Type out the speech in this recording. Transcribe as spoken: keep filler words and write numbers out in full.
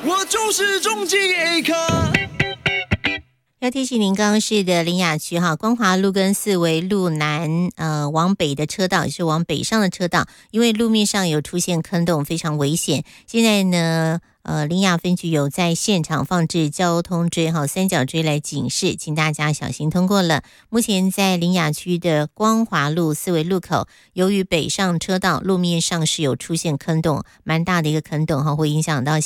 我就是终极 A 咖。 要提醒您，刚刚是的苓雅区哈，光华路跟四维路南呃往北的车道，也是往北上的车道，因为路面上有出现坑洞，非常危险。现在呢，呃，苓雅分局有在现场放置交通锥哈三角锥来警示，请大家小心通过了。目前在苓雅区的光华路四维路口，由于北上车道路面上是有出现坑洞，蛮大的一个坑洞哈，会影响到